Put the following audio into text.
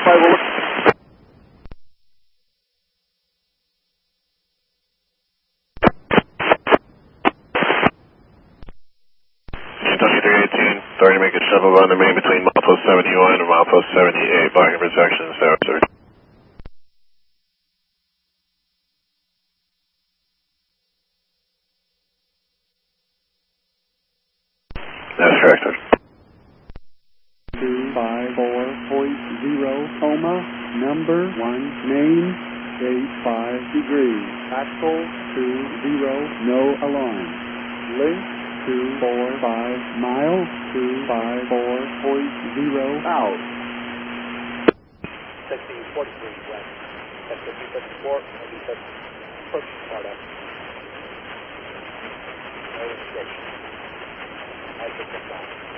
5, over. Starting to make a shuttle run the main between milepost 71 and milepost 78, blocking protection, Sarah, sir. That's correct, sir. 254.0, Homa, number 1, name, 85 degrees, axle 20, no alarm, length 245 miles, 254.0 out. 6043 west, sector 274, and you said push part up. No station. I took the